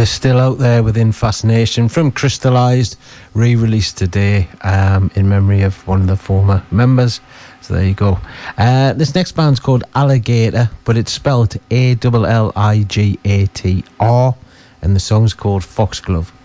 they're still out there within Fascination from Crystallized, re-released today in memory of one of the former members. So there you go. This next band's called Alligator, but it's spelled Alligator, and the song's called Foxglove.